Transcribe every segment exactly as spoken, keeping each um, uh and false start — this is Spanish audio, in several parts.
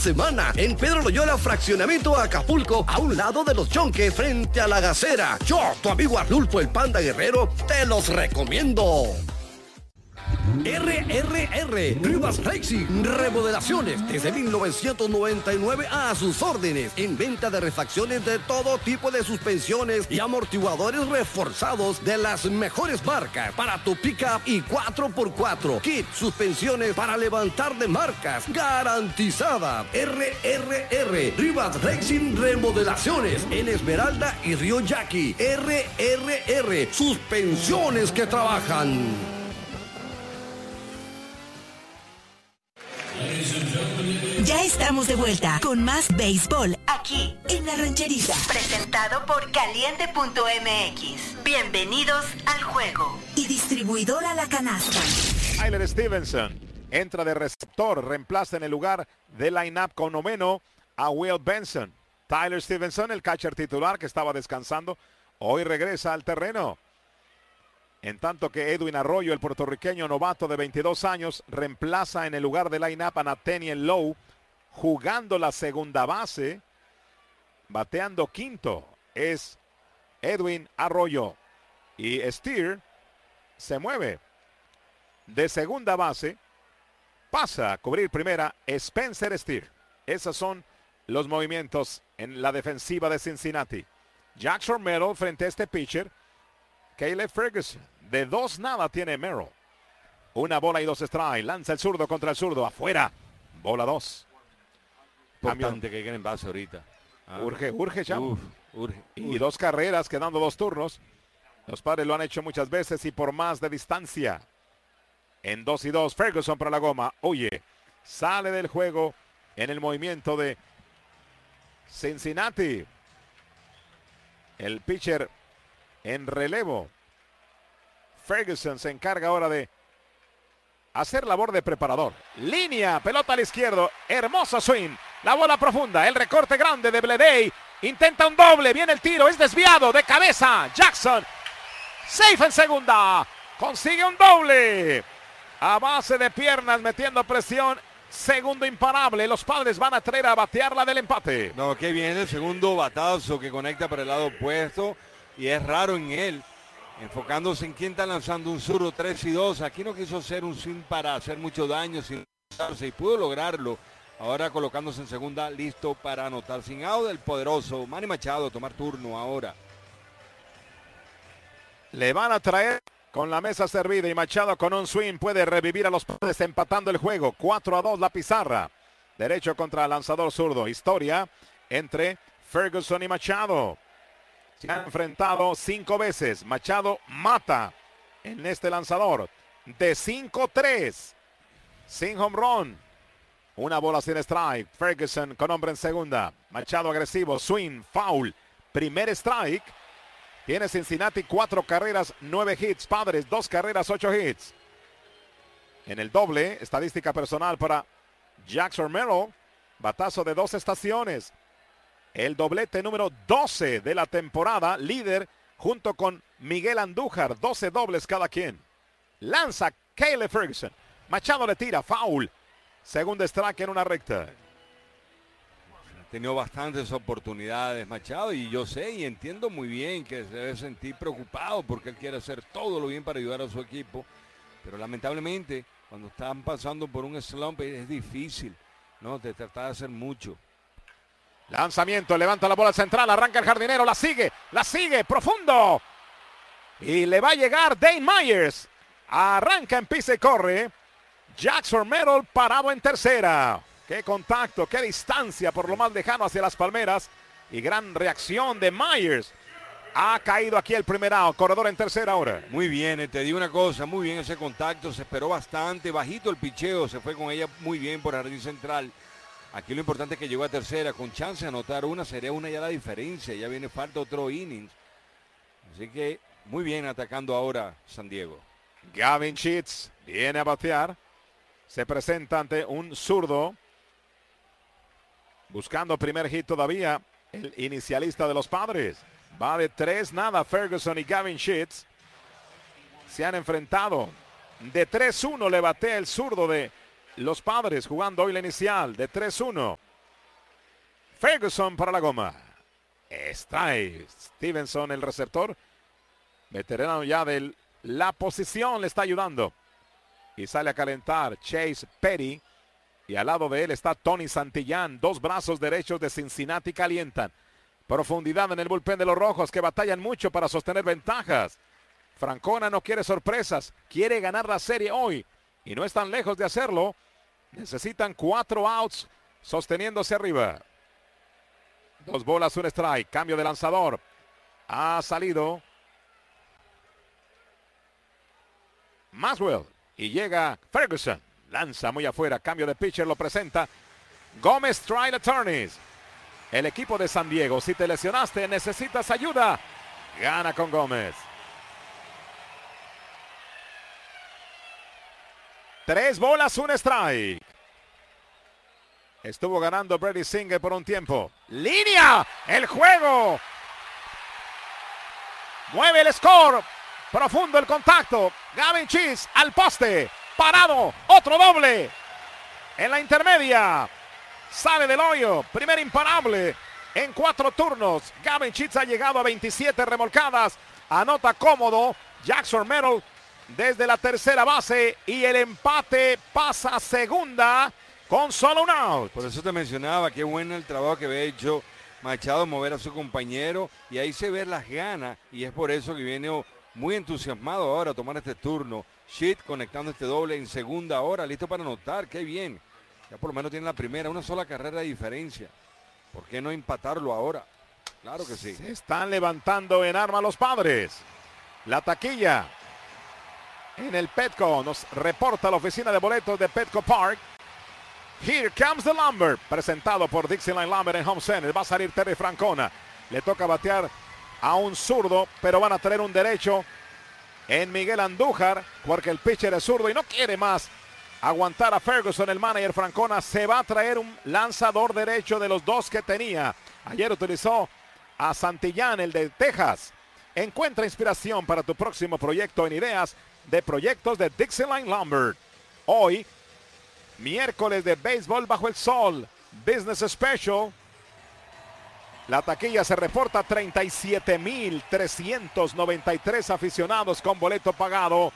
Semana en Pedro Loyola, fraccionamiento Acapulco, a un lado de los Yonques, frente a la Gacera. Yo, tu amigo Arnulfo el Panda Guerrero, te los recomiendo. R R R, Rivas Racing, remodelaciones desde mil novecientos noventa y nueve a sus órdenes, en venta de refacciones de todo tipo de suspensiones y amortiguadores reforzados de las mejores marcas para tu pickup y cuatro por cuatro, kit suspensiones para levantar de marcas, garantizada. R R R, Rivas Racing, remodelaciones en Esmeralda y Río Yaqui. R R R, suspensiones que trabajan. Ya estamos de vuelta con más béisbol aquí en La Rancherita. Presentado por Caliente punto M X. Bienvenidos al juego. Y distribuidora La Canasta. Tyler Stevenson entra de receptor, reemplaza en el lugar de line-up con noveno a Will Benson. Tyler Stevenson, el catcher titular que estaba descansando, hoy regresa al terreno. En tanto que Edwin Arroyo, el puertorriqueño novato de veintidós años, reemplaza en el lugar de line-up a Nathaniel Lowe, jugando la segunda base, bateando quinto, es Edwin Arroyo. Y Steer se mueve de segunda base, pasa a cubrir primera Spencer Steer. Esos son los movimientos en la defensiva de Cincinnati. Jackson Merrill frente a este pitcher, Caleb Ferguson. De dos nada tiene Merrill. Una bola y dos strikes. Lanza el zurdo contra el zurdo. Afuera. Bola dos. Importante que queden en base ahorita. Ah. Urge, urge ya. Uf, urge, y urge. dos carreras quedando dos turnos. Los Padres lo han hecho muchas veces y por más de distancia. En dos y dos. Ferguson para la goma. Oye, sale del juego en el movimiento de Cincinnati. El pitcher en relevo. Ferguson se encarga ahora de hacer labor de preparador. Línea, pelota al izquierdo, hermoso swing, la bola profunda, el recorte grande de Bleday, intenta un doble, viene el tiro, es desviado de cabeza, Jackson, safe en segunda, consigue un doble, a base de piernas metiendo presión, segundo imparable, los Padres van a traer a batearla del empate. No, qué bien el segundo batazo que conecta por el lado opuesto y es raro en él. Enfocándose en quién está lanzando un zurdo tres y dos. Aquí no quiso hacer un swing para hacer mucho daño sin lanzarse y pudo lograrlo. Ahora colocándose en segunda, listo para anotar. Sin out del poderoso Manny Machado, tomar turno ahora. Le van a traer con la mesa servida y Machado con un swing puede revivir a los Padres empatando el juego. cuatro a dos la pizarra. Derecho contra lanzador zurdo. Historia entre Ferguson y Machado. Se han enfrentado cinco veces. Machado mata en este lanzador de cinco tres. Sin home run. Una bola sin strike. Ferguson con hombre en segunda. Machado agresivo. Swing. Foul. Primer strike. Tiene Cincinnati cuatro carreras, nueve hits. Padres, dos carreras, ocho hits. En el doble, estadística personal para Jackson Merrill. Batazo de dos estaciones. El doblete número doce de la temporada, líder junto con Miguel Andújar, doce dobles cada quien. Lanza Caleb Ferguson. Machado le tira, foul. Segundo strike en una recta. Ha tenido bastantes oportunidades Machado y yo sé y entiendo muy bien que se debe sentir preocupado porque él quiere hacer todo lo bien para ayudar a su equipo. Pero lamentablemente cuando están pasando por un slump es difícil, ¿no? De tratar de hacer mucho. Lanzamiento, levanta la bola central, arranca el jardinero, la sigue, la sigue, profundo. Y le va a llegar Dane Myers. Arranca en pisa y corre. Jackson Merrill parado en tercera. Qué contacto, qué distancia por lo más lejano hacia las palmeras. Y gran reacción de Myers. Ha caído aquí el primer out, corredor en tercera ahora. Muy bien, te digo una cosa, muy bien ese contacto, se esperó bastante, bajito el picheo, se fue con ella muy bien por jardín central. Aquí lo importante es que llegó a tercera, con chance de anotar una, sería una ya la diferencia, ya viene falta otro innings. Así que muy bien atacando ahora San Diego. Gavin Sheets viene a batear, se presenta ante un zurdo, buscando primer hit todavía, el inicialista de los Padres. Va de tres nada Ferguson y Gavin Sheets. Se han enfrentado. De tres uno le batea el zurdo de los Padres jugando hoy la inicial. De tres uno. Ferguson para la goma. Strike. Stevenson, el receptor. Veterano ya de la posición, le está ayudando. Y sale a calentar Chase Petty. Y al lado de él está Tony Santillán. Dos brazos derechos de Cincinnati calientan. Profundidad en el bullpen de los rojos, que batallan mucho para sostener ventajas. Francona no quiere sorpresas. Quiere ganar la serie hoy. Y no están lejos de hacerlo. Necesitan cuatro outs sosteniéndose arriba. Dos bolas, un strike. Cambio de lanzador. Ha salido Maxwell. Y llega Ferguson. Lanza muy afuera. Cambio de pitcher, lo presenta Gómez Trial Attorneys. El equipo de San Diego. Si te lesionaste, necesitas ayuda. Gana con Gómez. Tres bolas, un strike. Estuvo ganando Brady Singer por un tiempo. ¡Línea! ¡El juego! Mueve el score. Profundo el contacto. Gavin Cheese al poste. Parado. Otro doble. En la intermedia. Sale del hoyo. Primer imparable en cuatro turnos. Gavin Cheese ha llegado a veintisiete remolcadas. Anota cómodo Jackson Merrill desde la tercera base. Y el empate pasa a segunda con solo un out. Por eso te mencionaba, qué bueno el trabajo que había hecho Machado, mover a su compañero. Y ahí se ven las ganas. Y es por eso que viene muy entusiasmado ahora a tomar este turno. Shit conectando este doble en segunda hora. Listo para anotar. Qué bien. Ya por lo menos tiene la primera. Una sola carrera de diferencia. ¿Por qué no empatarlo ahora? Claro que sí. Se están levantando en arma los Padres. La taquilla en el Petco. Nos reporta la oficina de boletos de Petco Park. Here comes the Lumber. Presentado por Dixieland Lumber en Home Center. Va a salir Terry Francona. Le toca batear a un zurdo, pero van a traer un derecho en Miguel Andújar, porque el pitcher es zurdo y no quiere más aguantar a Ferguson. El manager Francona se va a traer un lanzador derecho de los dos que tenía. Ayer utilizó a Santillán, el de Texas. Encuentra inspiración para tu próximo proyecto en ideas de proyectos de Dixieland Lumber. Hoy, miércoles de béisbol bajo el sol, Business Special. La taquilla se reporta treinta y siete mil trescientos noventa y tres aficionados con boleto pagado.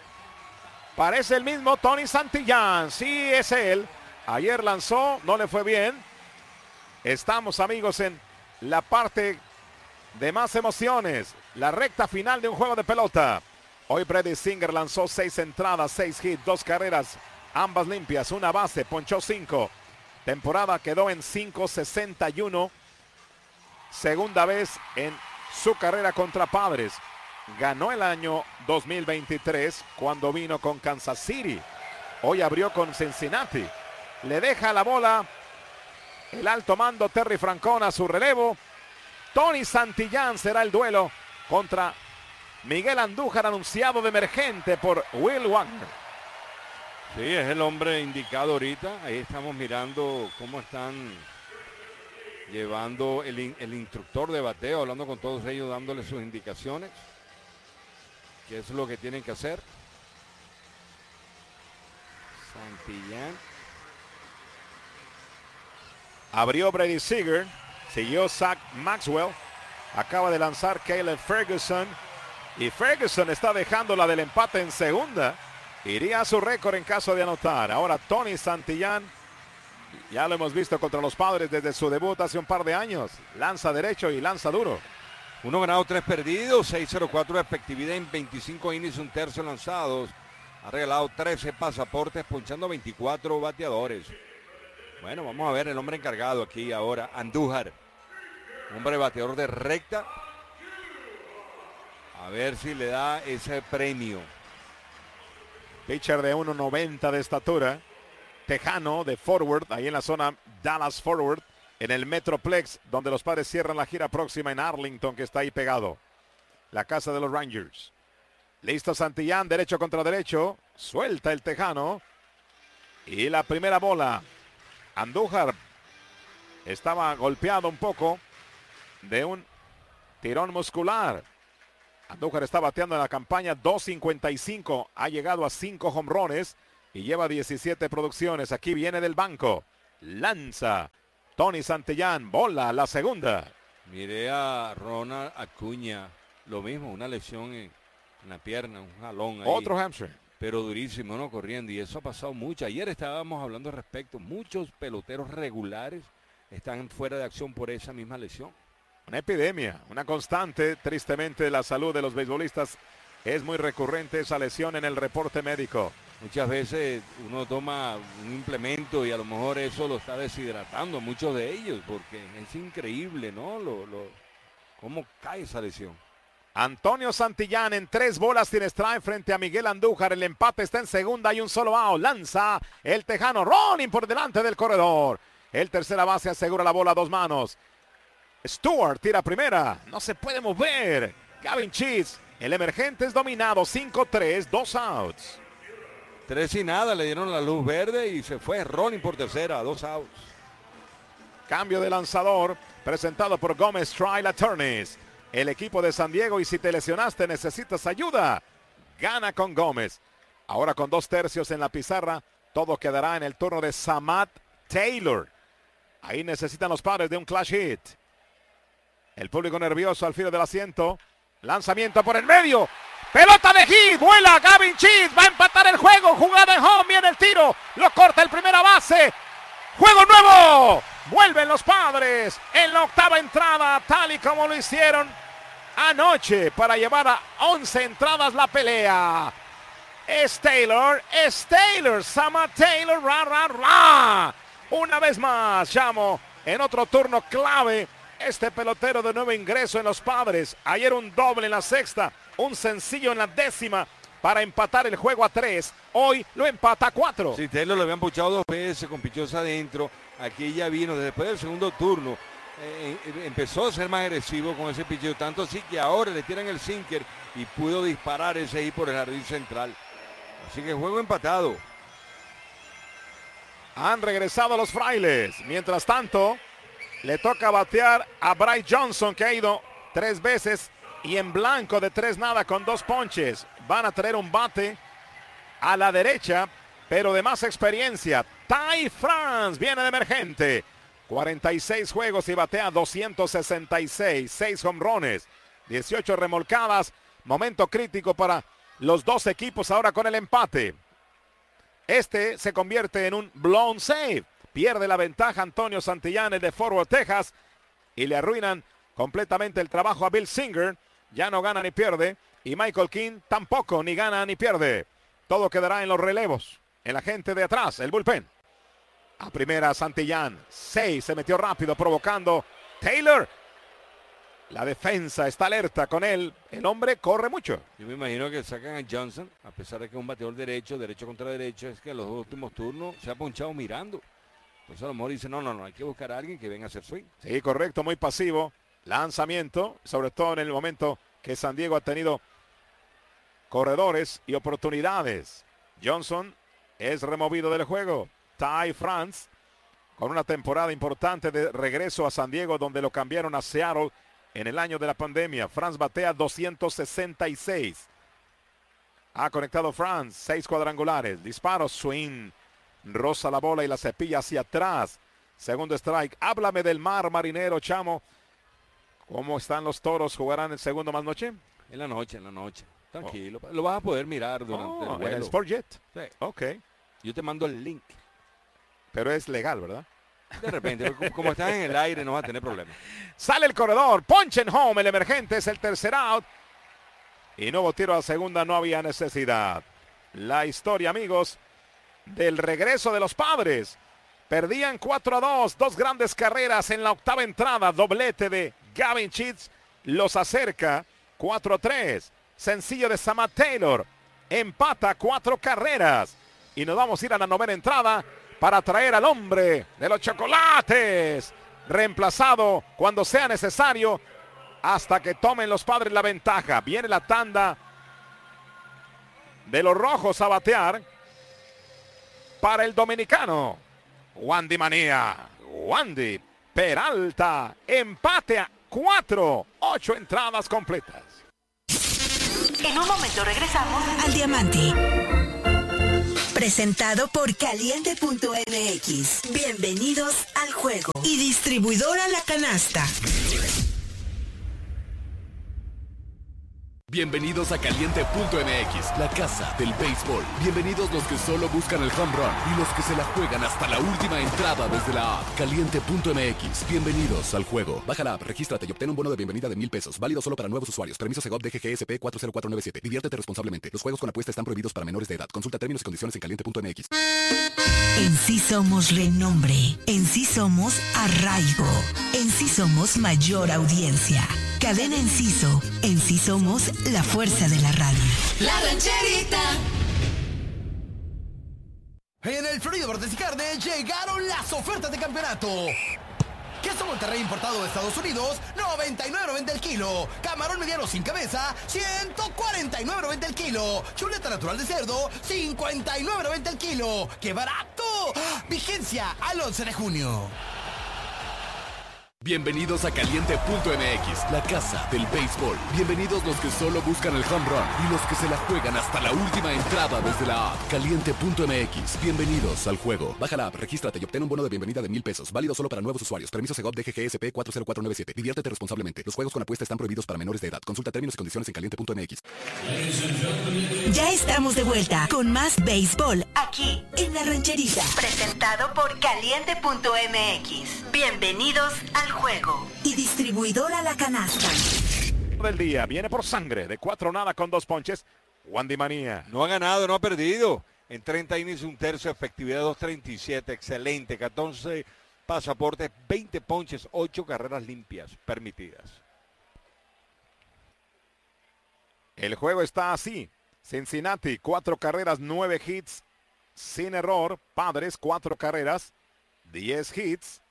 Parece el mismo Tony Santillán. Sí, es él. Ayer lanzó, no le fue bien. Estamos, amigos, en la parte de más emociones. La recta final de un juego de pelota. Hoy Brady Singer lanzó seis entradas, seis hits, dos carreras, ambas limpias, una base, ponchó cinco. Temporada quedó en cinco sesenta y uno. Segunda vez en su carrera contra Padres. Ganó el año dos mil veintitrés cuando vino con Kansas City. Hoy abrió con Cincinnati. Le deja la bola el alto mando Terry Francona a su relevo. Tony Santillán será el duelo contra Miguel Andújar, anunciado de emergente por Will Wagner. Sí, es el hombre indicado ahorita. Ahí estamos mirando cómo están llevando el, el instructor de bateo, hablando con todos ellos, dándole sus indicaciones. ¿Qué es lo que tienen que hacer? Santillán. Abrió Brady Singer. Siguió Zach Maxwell. Acaba de lanzar Caleb Ferguson. Y Ferguson está dejando la del empate en segunda. Iría a su récord en caso de anotar. Ahora Tony Santillán. Ya lo hemos visto contra los Padres desde su debut hace un par de años. Lanza derecho y lanza duro. Uno ganado, tres perdidos, seis cero cuatro de efectividad en veinticinco innings, un tercio lanzados. Ha regalado trece pasaportes, ponchando veinticuatro bateadores. Bueno, vamos a ver el hombre encargado aquí ahora, Andújar. Hombre bateador de recta. A ver si le da ese premio. Pitcher de uno noventa de estatura. Tejano de Forward, ahí en la zona Dallas Forward, en el Metroplex, donde los Padres cierran la gira próxima en Arlington, que está ahí pegado. La casa de los Rangers. Listo Santillán, derecho contra derecho. Suelta el Tejano. Y la primera bola. Andújar estaba golpeado un poco de un tirón muscular. Andújar está bateando en la campaña dos cincuenta y cinco. Ha llegado a cinco jonrones y lleva diecisiete producciones. Aquí viene del banco. Lanza. Tony Santillán, bola, la segunda. Miré a Ronald Acuña, lo mismo, una lesión en, en la pierna, un jalón ahí. Otro hamstring. Pero durísimo, ¿no? Corriendo, y eso ha pasado mucho. Ayer estábamos hablando al respecto, muchos peloteros regulares están fuera de acción por esa misma lesión. Una epidemia, una constante, tristemente, de la salud de los beisbolistas. Es muy recurrente esa lesión en el reporte médico. Muchas veces uno toma un implemento y a lo mejor eso lo está deshidratando, muchos de ellos, porque es increíble, ¿no? Lo, lo, cómo cae esa lesión. Antonio Santillán en tres bolas sin strike frente a Miguel Andújar. El empate está en segunda y un solo out. Lanza el tejano Ronin por delante del corredor. El tercera base asegura la bola a dos manos. Stewart tira primera. No se puede mover. Gavin Cheese. El emergente es dominado. cinco tres, dos outs. Tres y nada, le dieron la luz verde y se fue Ronin por tercera, dos outs. Cambio de lanzador presentado por Gómez Trial Attorneys. El equipo de San Diego, y si te lesionaste, necesitas ayuda, gana con Gómez. Ahora con dos tercios en la pizarra, todo quedará en el turno de Samad Taylor. Ahí necesitan los Padres de un clutch hit. El público nervioso al filo del asiento. Lanzamiento por el medio. Pelota de hit. Vuela Gavin Cheese. Va a empatar el juego. Jugada en home. Viene el tiro. Lo corta el primera base. Juego nuevo. Vuelven los Padres en la octava entrada, tal y como lo hicieron anoche para llevar a once entradas la pelea. Es Taylor, es Taylor, Samad Taylor, ra, ra, ra. Una vez más, llamo en otro turno clave. Este pelotero de nuevo ingreso en los Padres. Ayer un doble en la sexta, un sencillo en la décima para empatar el juego a tres. Hoy lo empata a cuatro. Sí, Taylor lo habían puchado dos veces con pichos adentro. Aquí ya vino después del segundo turno. Eh, empezó a ser más agresivo con ese picheo. Tanto así que ahora le tiran el sinker y pudo disparar ese ahí por el jardín central. Así que juego empatado. Han regresado los Frailes. Mientras tanto, le toca batear a Bryce Johnson, que ha ido tres veces y en blanco de tres nada con dos ponches. Van a traer un bate a la derecha, pero de más experiencia. Ty France viene de emergente. cuarenta y seis juegos y batea doscientos sesenta y seis. seis jonrones, dieciocho remolcadas. Momento crítico para los dos equipos ahora con el empate. Este se convierte en un blown save. Pierde la ventaja Antonio Santillán, el de Fort Worth, Texas, y le arruinan completamente el trabajo a Bill Singer. Ya no gana ni pierde. Y Michael King tampoco, ni gana ni pierde. Todo quedará en los relevos. En la gente de atrás, el bullpen. A primera Santillán. Seis, se metió rápido provocando Taylor. La defensa está alerta con él. El hombre corre mucho. Yo me imagino que sacan a Johnson, a pesar de que es un bateador derecho, derecho contra derecho, es que en los dos últimos turnos se ha ponchado mirando. Entonces a lo mejor dice, no, no, no, hay que buscar a alguien que venga a hacer swing. Sí, correcto, muy pasivo. Lanzamiento, sobre todo en el momento que San Diego ha tenido corredores y oportunidades. Johnson es removido del juego. Ty France, con una temporada importante de regreso a San Diego, donde lo cambiaron a Seattle en el año de la pandemia. France batea doscientos sesenta y seis. Ha conectado France, seis cuadrangulares. Disparo, swing. Roza la bola y la cepilla hacia atrás. Segundo strike. Háblame del mar, marinero, chamo. ¿Cómo están los Toros? ¿Jugarán el segundo más noche? En la noche, en la noche. Tranquilo. Oh. Lo vas a poder mirar durante oh, el vuelo. En el Sportjet. Sí. Ok. Yo te mando el link. Pero es legal, ¿verdad? De repente, como estás en el aire, no vas a tener problemas. Sale el corredor, ponche en home, el emergente es el tercer out. Y nuevo tiro a segunda, no había necesidad. La historia, amigos, del regreso de los Padres. Perdían cuatro a dos, dos grandes carreras en la octava entrada. Doblete de Gavin Cheese los acerca. cuatro a tres. Sencillo de Samad Taylor. Empata cuatro carreras. Y nos vamos a ir a la novena entrada para traer al hombre de los chocolates. Reemplazado cuando sea necesario hasta que tomen los Padres la ventaja. Viene la tanda de los rojos a batear para el dominicano. Wandy Manía. Wandy Peralta. Empate a cuatro. Ocho entradas completas. En un momento regresamos al Diamante. Presentado por Caliente punto M X. Bienvenidos al juego. Y distribuidora La Canasta. Bienvenidos a Caliente punto M X, la casa del béisbol. Bienvenidos los que solo buscan el home run y los que se la juegan hasta la última entrada desde la app. Caliente punto M X, bienvenidos al juego. Baja la app, regístrate y obtén un bono de bienvenida de mil pesos. Válido solo para nuevos usuarios. Permiso Segov D G G S P cuatro cero cuatro nueve siete. Diviértete responsablemente. Los juegos con apuesta están prohibidos para menores de edad. Consulta términos y condiciones en Caliente punto M X. En sí somos renombre. En sí somos arraigo. En sí somos mayor audiencia. Cadena Enciso. En sí somos la fuerza de la radio. La Rancherita. En el Florido Bordes y Carne llegaron las ofertas de campeonato. Queso Monterrey importado de Estados Unidos, noventa y nueve noventa el kilo. Camarón mediano sin cabeza, ciento cuarenta y nueve noventa el kilo. Chuleta natural de cerdo, cincuenta y nueve noventa el kilo. ¡Qué barato! Vigencia al once de junio. Bienvenidos a Caliente punto M X, la casa del béisbol. Bienvenidos los que solo buscan el home run y los que se la juegan hasta la última entrada desde la app. Caliente punto M X, bienvenidos al juego. Baja la app, regístrate y obtén un bono de bienvenida de mil pesos. Válido solo para nuevos usuarios. Permiso Segov D G G S P cuatro cero cuatro nueve siete. Diviértete responsablemente. Los juegos con apuesta están prohibidos para menores de edad. Consulta términos y condiciones en Caliente punto M X. Ya estamos de vuelta con más béisbol aquí en La Rancherita. Presentado por Caliente punto M X. Bienvenidos al juego. Y distribuidora La Canasta. Del día viene por sangre de cuatro nada con dos ponches. Wandy Manía. No ha ganado, no ha perdido. En treinta innings, un tercio, efectividad dos treinta y siete. Excelente. catorce pasaportes, veinte ponches, ocho carreras limpias permitidas. El juego está así. Cincinnati, cuatro carreras, nueve hits, sin error. Padres, cuatro carreras, diez hits.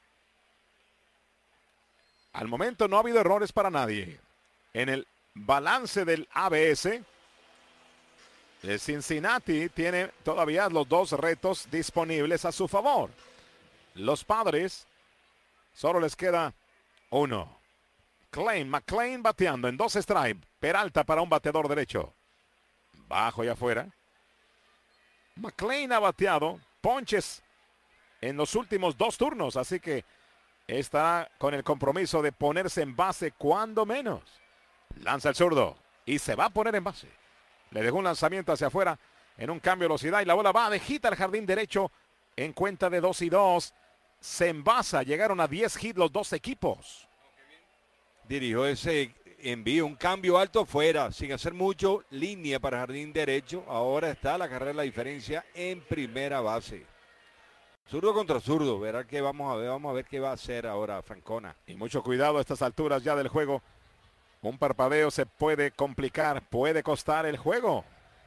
Al momento no ha habido errores para nadie. En el balance del A B S, el Cincinnati tiene todavía los dos retos disponibles a su favor. Los Padres solo les queda uno. Klein, McLean bateando en dos strikes. Peralta para un bateador derecho. Bajo y afuera. McLean ha bateado ponches en los últimos dos turnos, así que está con el compromiso de ponerse en base cuando menos. Lanza el zurdo y se va a poner en base. Le dejó un lanzamiento hacia afuera en un cambio de velocidad y la bola va de hit al jardín derecho en cuenta de dos y dos. Se envasa, llegaron a diez hits los dos equipos. Dirigió ese envío, un cambio alto fuera, sin hacer mucho, línea para jardín derecho. Ahora está la carrera de la diferencia en primera base. Zurdo contra zurdo, verá que vamos a ver, vamos a ver qué va a hacer ahora Francona. Y mucho cuidado a estas alturas ya del juego. Un parpadeo se puede complicar, puede costar el juego.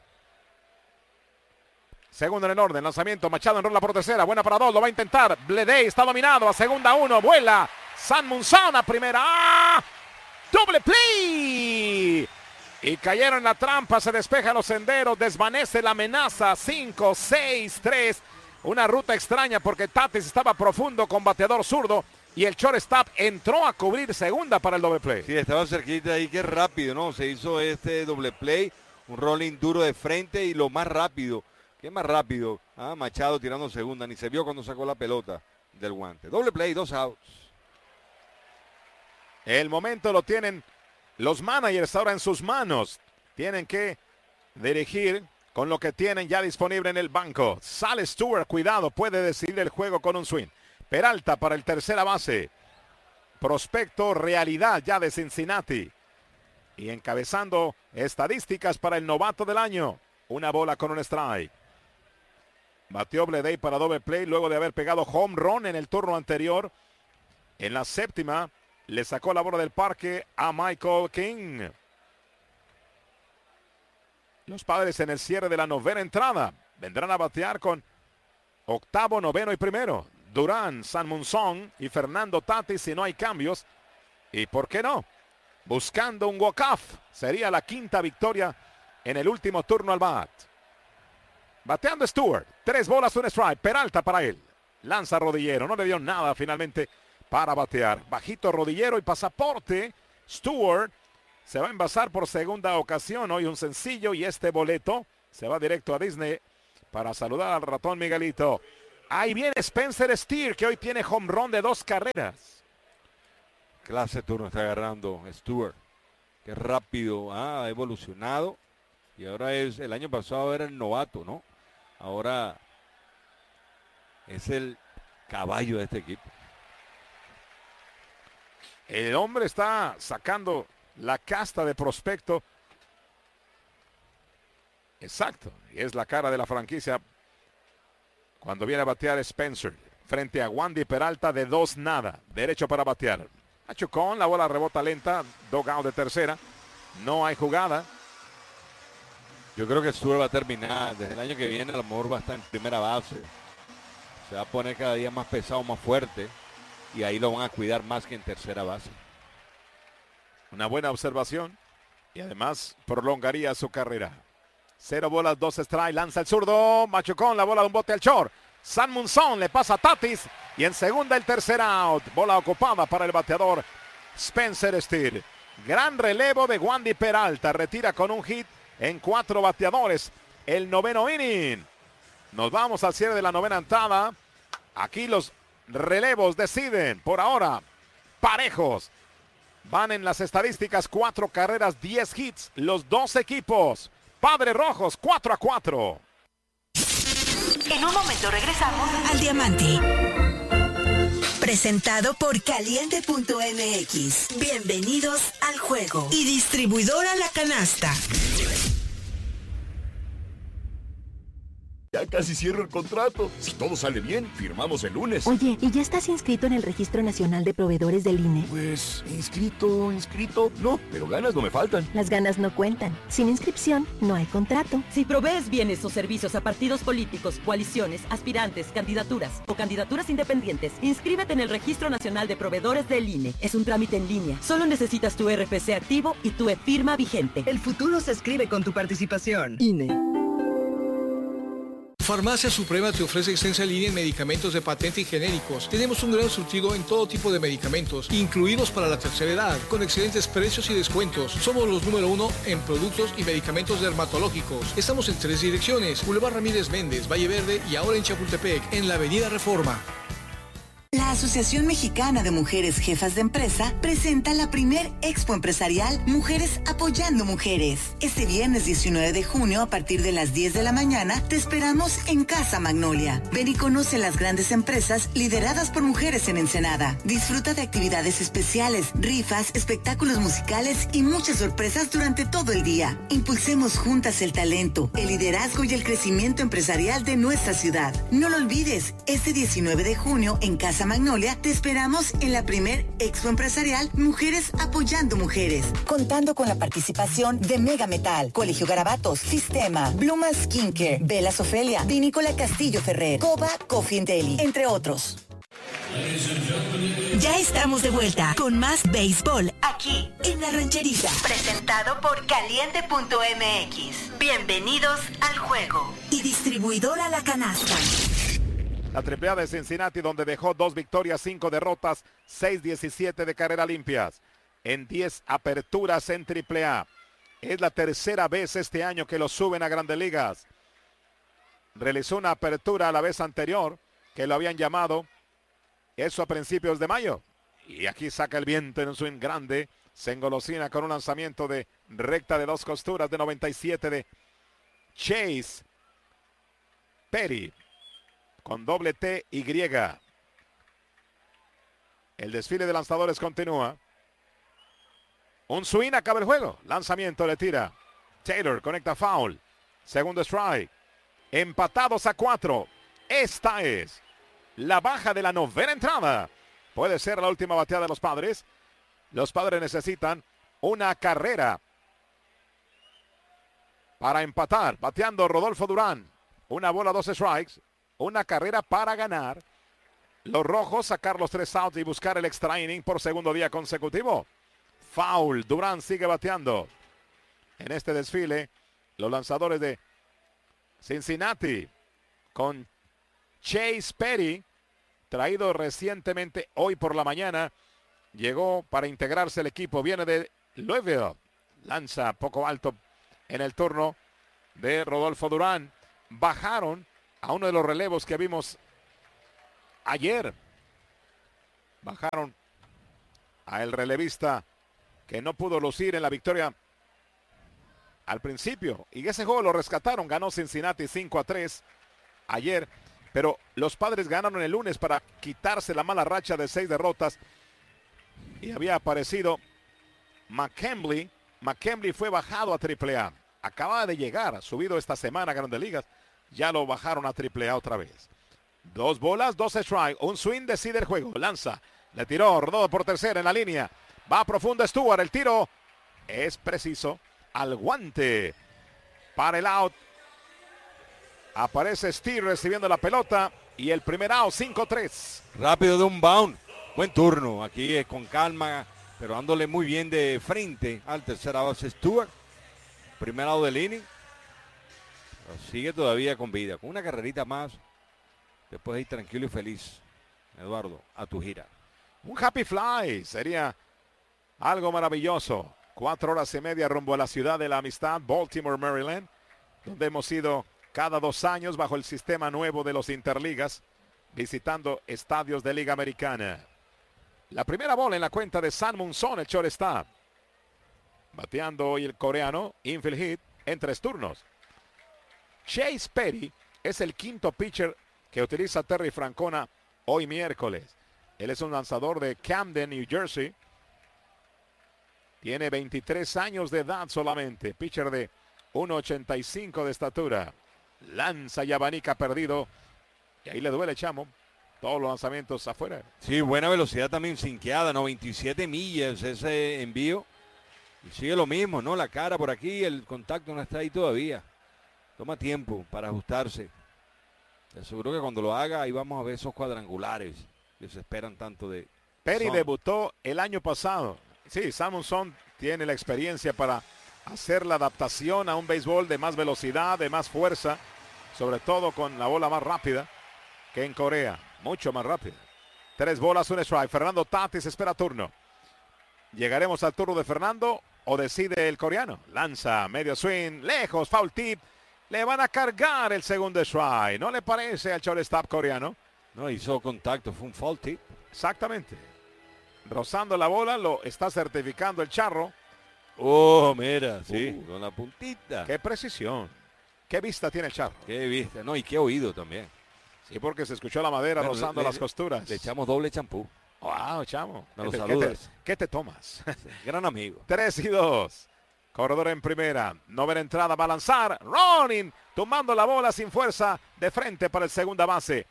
Segundo en el orden, lanzamiento, Machado enrola por tercera, buena para dos, lo va a intentar. Bleday está dominado, a segunda uno, vuela. San Munzón a primera. ¡Ah! ¡Doble play! Y cayeron en la trampa, se despeja los senderos, desvanece la amenaza. cinco, seis, tres. Una ruta extraña porque Tatis estaba profundo con bateador zurdo y el shortstop entró a cubrir segunda para el doble play. Sí, estaba cerquita ahí, qué rápido, ¿no? Se hizo este doble play, un rolling duro de frente y lo más rápido. ¿Qué más rápido? Ah, Machado tirando segunda, ni se vio cuando sacó la pelota del guante. Doble play, dos outs. El momento lo tienen los managers ahora en sus manos. Tienen que dirigir con lo que tienen ya disponible en el banco. Sale Stewart, cuidado, puede decidir el juego con un swing. Peralta para el tercera base. Prospecto realidad ya de Cincinnati. Y encabezando estadísticas para el novato del año. Una bola con un strike. Batió Bleday para doble play luego de haber pegado home run en el turno anterior. En la séptima le sacó la bola del parque a Michael King. Los Padres en el cierre de la novena entrada vendrán a batear con octavo, noveno y primero. Durán, San Munzón y Fernando Tatis si no hay cambios. Y por qué no, buscando un walk-off. Sería la quinta victoria en el último turno al bat. Bateando Stewart, tres bolas, un strike. Peralta para él. Lanza Rodillero, no le dio nada finalmente para batear. Bajito Rodillero y pasaporte. Stewart se va a envasar por segunda ocasión. Hoy un sencillo y este boleto se va directo a Disney para saludar al ratón Miguelito. Ahí viene Spencer Steer, que hoy tiene home run de dos carreras. Clase turno está agarrando Stewart. Qué rápido ha evolucionado. Y ahora es, el año pasado era el novato, ¿no? Ahora es el caballo de este equipo. El hombre está sacando la casta de prospecto. Exacto. Y es la cara de la franquicia cuando viene a batear Spencer. Frente a Wandy Peralta de dos nada. Derecho para batear. Machucón, la bola rebota lenta. Dogout de tercera. No hay jugada. Yo creo que Stewart va a terminar. Desde el año que viene a lo mejor va a estar en primera base. Se va a poner cada día más pesado, más fuerte. Y ahí lo van a cuidar más que en tercera base. Una buena observación. Y además prolongaría su carrera. Cero bolas, dos strikes. Lanza el zurdo. Machucón, la bola de un bote al short. San Munson le pasa a Tatis. Y en segunda el tercer out. Bola ocupada para el bateador Spencer Steer. Gran relevo de Wandy Peralta. Retira con un hit en cuatro bateadores el noveno inning. Nos vamos al cierre de la novena entrada. Aquí los relevos deciden. Por ahora, parejos. Van en las estadísticas cuatro carreras, diez hits. Los dos equipos. Padres Rojos, cuatro a cuatro. En un momento regresamos al Diamante. Presentado por Caliente punto M X. Bienvenidos al juego. Y distribuidora La Canasta. Ya casi cierro el contrato. Si todo sale bien, firmamos el lunes. Oye, ¿y ya estás inscrito en el Registro Nacional de Proveedores del I N E? Pues, inscrito, inscrito, no, pero ganas no me faltan. Las ganas no cuentan. Sin inscripción, no hay contrato. Si provees bienes o servicios a partidos políticos, coaliciones, aspirantes, candidaturas o candidaturas independientes, inscríbete en el Registro Nacional de Proveedores del I N E. Es un trámite en línea. Solo necesitas tu R F C activo y tu e-firma vigente. El futuro se escribe con tu participación. I N E. Farmacia Suprema te ofrece extensa línea en medicamentos de patente y genéricos. Tenemos un gran surtido en todo tipo de medicamentos, incluidos para la tercera edad, con excelentes precios y descuentos. Somos los número uno en productos y medicamentos dermatológicos. Estamos en tres direcciones: Boulevard Ramírez Méndez, Valle Verde y ahora en Chapultepec, en la Avenida Reforma. La Asociación Mexicana de Mujeres Jefas de Empresa presenta la primer Expo Empresarial Mujeres Apoyando Mujeres. Este viernes diecinueve de junio a partir de las diez de la mañana te esperamos en Casa Magnolia. Ven y conoce las grandes empresas lideradas por mujeres en Ensenada. Disfruta de actividades especiales, rifas, espectáculos musicales y muchas sorpresas durante todo el día. Impulsemos juntas el talento, el liderazgo y el crecimiento empresarial de nuestra ciudad. No lo olvides, este diecinueve de junio en Casa Magnolia te esperamos en la primer Expo Empresarial Mujeres Apoyando Mujeres, contando con la participación de Mega Metal, Colegio Garabatos, Sistema, Bluma Skincare, Velas Ofelia, Vinícola Castillo Ferrer, Coba Coffee and Deli, entre otros. Ya estamos de vuelta con más béisbol aquí en La Rancherita. Presentado por Caliente punto M X. Bienvenidos al juego. Y distribuidora La Canasta. La triple A de Cincinnati, donde dejó dos victorias, cinco derrotas, seis diecisiete de carrera limpias en diez aperturas en triple A. Es la tercera vez este año que lo suben a Grandes Ligas. Realizó una apertura a la vez anterior, que lo habían llamado, eso a principios de mayo. Y aquí saca el viento en un swing grande, se engolosina con un lanzamiento de recta de dos costuras de noventa y siete de Chase Petty. Con doble T Y. El desfile de lanzadores continúa. Un swing, acaba el juego. Lanzamiento, le tira. Taylor conecta foul. Segundo strike. Empatados a cuatro. Esta es la baja de la novena entrada. Puede ser la última bateada de los Padres. Los Padres necesitan una carrera para empatar. Bateando Rodolfo Durán. Una bola, dos strikes. Una carrera para ganar. Los Rojos sacar los tres outs y buscar el extra inning por segundo día consecutivo. Foul. Durán sigue bateando. En este desfile, los lanzadores de Cincinnati con Chase Petty, traído recientemente hoy por la mañana, llegó para integrarse al equipo. Viene de Louisville. Lanza poco alto en el turno de Rodolfo Durán. bajaron a uno de los relevos que vimos ayer. Bajaron a el relevista que no pudo lucir en la victoria al principio. Y ese juego lo rescataron. Ganó Cincinnati cinco a tres ayer. Pero los Padres ganaron el lunes para quitarse la mala racha de seis derrotas. Y había aparecido McKemley. McKemley fue bajado a triple A. Acaba de llegar, subido esta semana a Grandes Ligas. Ya lo bajaron a triple A otra vez. Dos bolas, dos strikes. Un swing decide el juego. Lanza. Le tiró. Rodó por tercera en la línea. Va profundo Stewart. El tiro es preciso. Al guante. Para el out. Aparece Steve recibiendo la pelota. Y el primer out, cinco tres. Rápido de un bound. Buen turno. Aquí es con calma. Pero dándole muy bien de frente al tercera base Stewart. Primer out del inning. Pero sigue todavía con vida. Con una carrerita más. Después de ir tranquilo y feliz. Eduardo, a tu gira. Un happy fly. Sería algo maravilloso. Cuatro horas y media rumbo a la ciudad de la amistad, Baltimore, Maryland. Donde hemos ido cada dos años bajo el sistema nuevo de los interligas. Visitando estadios de Liga Americana. La primera bola en la cuenta de San Munson, el shortstop. Bateando hoy el coreano, infield hit en tres turnos. Chase Petty es el quinto pitcher que utiliza Terry Francona hoy miércoles. Él es un lanzador de Camden, New Jersey. Tiene veintitrés años de edad solamente. Pitcher de uno ochenta y cinco de estatura. Lanza y abanica perdido. Y ahí le duele, chamo. Todos los lanzamientos afuera. Sí, buena velocidad también sinqueada, ¿no? veintisiete millas ese envío. Y sigue lo mismo, ¿no? La cara por aquí, el contacto no está ahí todavía. Toma tiempo para ajustarse. Te aseguro que cuando lo haga, ahí vamos a ver esos cuadrangulares que se esperan tanto de... Perry Son. debutó el año pasado. Sí, Samuelson tiene la experiencia para hacer la adaptación a un béisbol de más velocidad, de más fuerza. Sobre todo con la bola más rápida que en Corea. Mucho más rápida. Tres bolas, un strike. Fernando Tatis espera turno. ¿Llegaremos al turno de Fernando o decide el coreano? Lanza, medio swing, lejos, foul tip. Le van a cargar el segundo strike. ¿No le parece al shortstop coreano? No, hizo contacto, fue un foul tip. Exactamente. Rozando la bola, lo está certificando el charro. Oh, mira, sí, Uh, con la puntita. Qué precisión. Qué vista tiene el charro. Qué vista, no, y qué oído también. Sí, porque se escuchó la madera Bueno, rozando le, las costuras. Le echamos doble champú. Wow, chamo. Nos lo ¿Qué te, saludas. ¿qué te, qué te tomas? Sí, gran amigo. tres y dos. Corredor en primera. Novena entrada, va a lanzar. Ronin, tumbando la bola sin fuerza. De frente para el segunda base.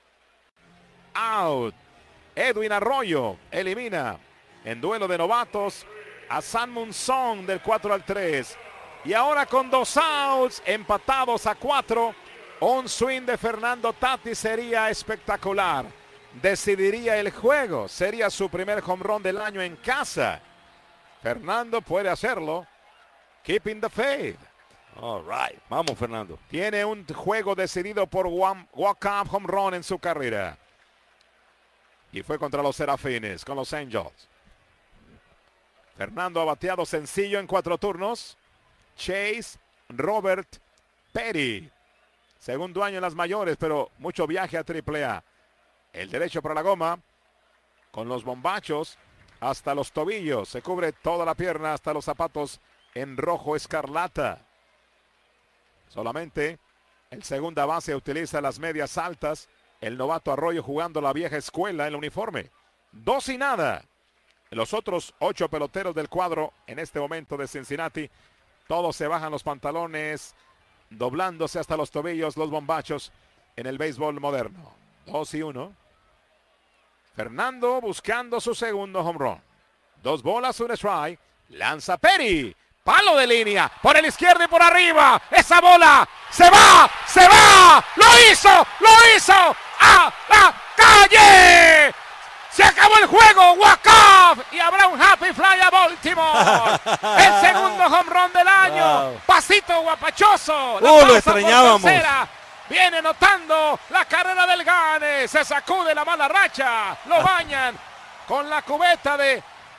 Out. Edwin Arroyo elimina en duelo de novatos a San Munson del cuatro al tres. Y ahora con dos outs, empatados a cuatro. Un swing de Fernando Tatis sería espectacular. Decidiría el juego. Sería su primer home run del año en casa. Fernando puede hacerlo. Keeping the faith. All right. Vamos, Fernando. Tiene un juego decidido por one walk-off home run en su carrera. Y fue contra los Serafines, con los Angels. Fernando ha bateado sencillo en cuatro turnos. Chase, Robert, Petty. Segundo año en las mayores, pero mucho viaje a triple A. El derecho para la goma. Con los bombachos hasta los tobillos. Se cubre toda la pierna hasta los zapatos en rojo escarlata. Solamente el segunda base utiliza las medias altas. El novato Arroyo jugando la vieja escuela en el uniforme. Dos y nada. Los otros ocho peloteros del cuadro en este momento de Cincinnati. Todos se bajan los pantalones, doblándose hasta los tobillos los bombachos en el béisbol moderno. Dos y uno. Fernando buscando su segundo home run. Dos bolas, un strike. Lanza Petty. Palo de línea. Por el izquierdo y por arriba. Esa bola se va. Se va. Lo hizo. Lo hizo. ¡A la calle! Se acabó el juego, walk-off, y habrá un happy fly a Baltimore. El segundo home run del año. Wow. Pasito guapachoso. Uh, lo extrañábamos. Viene notando la carrera del Gane. Se sacude la mala racha. Lo bañan con la cubeta de